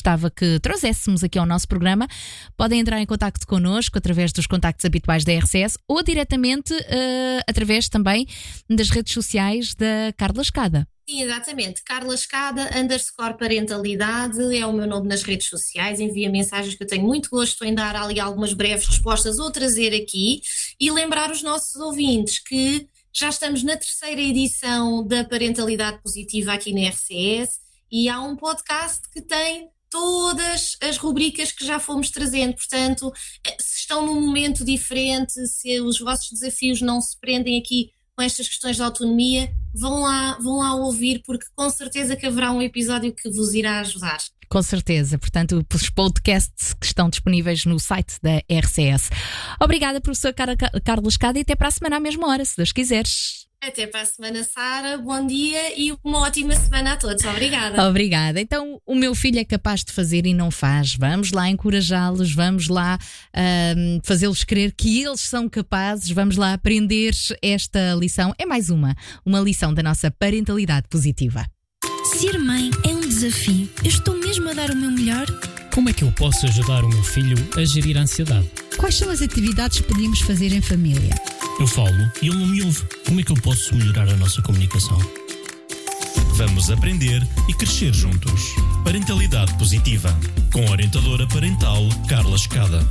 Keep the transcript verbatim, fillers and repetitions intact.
gostava que trouxéssemos aqui ao nosso programa, podem entrar em contacto connosco através dos contactos habituais da R C S ou diretamente uh, através também das redes sociais da Carla Escada. Sim, exatamente. Carla Escada, underscore parentalidade, é o meu nome nas redes sociais. Envia mensagens que eu tenho muito gosto em dar ali algumas breves respostas ou trazer aqui. E lembrar os nossos ouvintes que já estamos na terceira edição da Parentalidade Positiva aqui na R C S e há um podcast que tem todas as rubricas que já fomos trazendo. Portanto, se estão num momento diferente, se os vossos desafios não se prendem aqui com estas questões de autonomia, vão lá, vão lá ouvir, porque com certeza que haverá um episódio que vos irá ajudar. Com certeza, portanto, os podcasts que estão disponíveis no site da R C S. Obrigada, professora Carla Escada, e até para a semana à mesma hora, se Deus quiseres. Até para a semana, Sara. Bom dia e uma ótima semana a todos. Obrigada. Obrigada. Então, o meu filho é capaz de fazer e não faz. Vamos lá encorajá-los, vamos lá um, fazê-los crer que eles são capazes, vamos lá aprender esta lição. É mais uma, uma lição da nossa parentalidade positiva. Ser mãe é um desafio. Eu estou mesmo a dar o meu melhor? Como é que eu posso ajudar o meu filho a gerir a ansiedade? Quais são as atividades que podemos fazer em família? Eu falo e ele não me ouve. Como é que eu posso melhorar a nossa comunicação? Vamos aprender e crescer juntos. Parentalidade Positiva, com a orientadora parental Carla Escada.